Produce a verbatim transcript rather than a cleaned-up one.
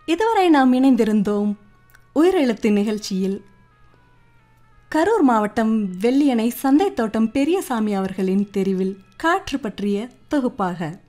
இதுவரை நாம் இணைந்திருந்தோம் உயிரெழுத்து நிகழ்ச்சியில் கரூர் மாவட்டம் வெள்ளியணை சந்தை தோட்டம் பெரியசாமி அவர்களின் தெரிவில் காற்று பற்றிய தொகுப்பாக.